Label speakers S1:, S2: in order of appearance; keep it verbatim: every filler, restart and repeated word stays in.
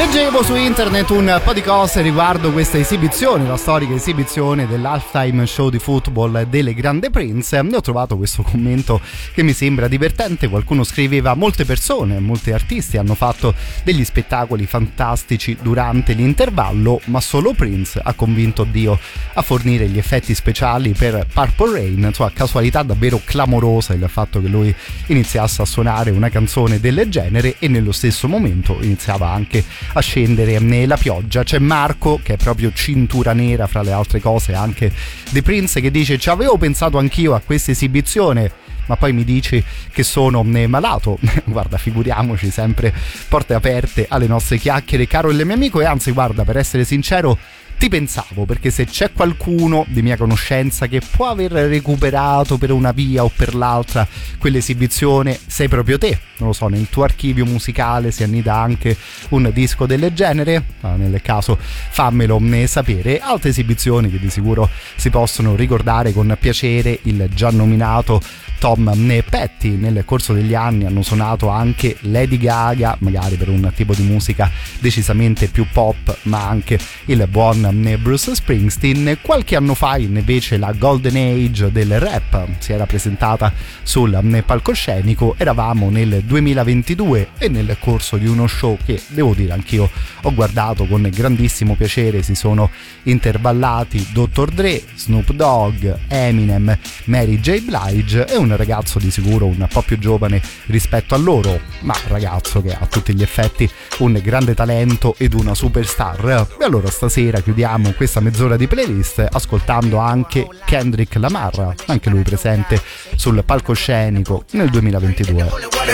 S1: Leggevo su internet un po' di cose riguardo questa esibizione, la storica esibizione dell'halftime show di football delle Grande Prince. Ne ho trovato questo commento che mi sembra divertente. Qualcuno scriveva: molte persone, molti artisti hanno fatto degli spettacoli fantastici durante l'intervallo, ma solo Prince ha convinto Dio a fornire gli effetti speciali per Purple Rain. Insomma, casualità davvero clamorosa il fatto che lui iniziasse a suonare una canzone del genere e nello stesso momento iniziava anche a scendere nella pioggia. C'è Marco, che è proprio cintura nera fra le altre cose anche di Prince, che dice: ci avevo pensato anch'io a questa esibizione, ma poi mi dici che sono malato. Guarda, figuriamoci, sempre porte aperte alle nostre chiacchiere, caro il mio amico. E anzi, guarda, per essere sincero, ti pensavo, perché se c'è qualcuno di mia conoscenza che può aver recuperato per una via o per l'altra quell'esibizione, sei proprio te. Non lo so, nel tuo archivio musicale si annida anche un disco del genere? Ah, nel caso fammelo sapere. Altre esibizioni che di sicuro si possono ricordare con piacere: il già nominato Tom Petty. Nel corso degli anni hanno suonato anche Lady Gaga, magari per un tipo di musica decisamente più pop, ma anche il buon Bruce Springsteen. Qualche anno fa invece la Golden Age del rap si era presentata sul palcoscenico. Eravamo nel duemilaventidue e nel corso di uno show che, devo dire, anch'io ho guardato con grandissimo piacere, si sono intervallati dottor Dre, Snoop Dogg, Eminem, Mary J. Blige e un ragazzo di sicuro un po' più giovane rispetto a loro, ma ragazzo che ha a tutti gli effetti un grande talento ed una superstar. E allora stasera chiudiamo questa mezz'ora di playlist ascoltando anche Kendrick Lamar, anche lui presente sul palcoscenico nel duemilaventidue.